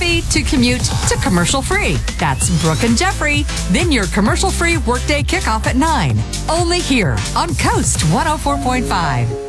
free to commute to commercial free. That's Brooke and Jeffrey. Then your commercial free workday kickoff at 9. Only here on Coast 104.5.